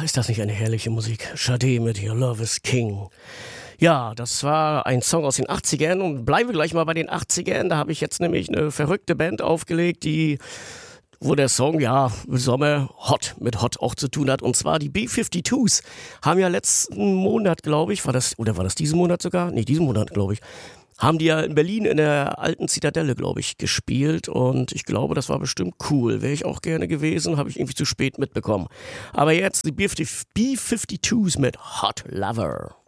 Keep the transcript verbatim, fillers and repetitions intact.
ist das nicht eine herrliche Musik? Sade mit Your Love is King. Ja, das war ein Song aus den achtzigern und bleiben wir gleich mal bei den achtzigern. Da habe ich jetzt nämlich eine verrückte Band aufgelegt, die, wo der Song ja im Sommer Hot mit Hot auch zu tun hat. Und zwar die B fünfundfünfzig haben ja letzten Monat, glaube ich, war das, oder war das diesen Monat sogar? Nee, diesen Monat, glaube ich. Haben die ja in Berlin in der alten Zitadelle, glaube ich, gespielt und ich glaube, das war bestimmt cool. Wäre ich auch gerne gewesen, habe ich irgendwie zu spät mitbekommen. Aber jetzt die B fünfundfünfzig mit Hot Lover.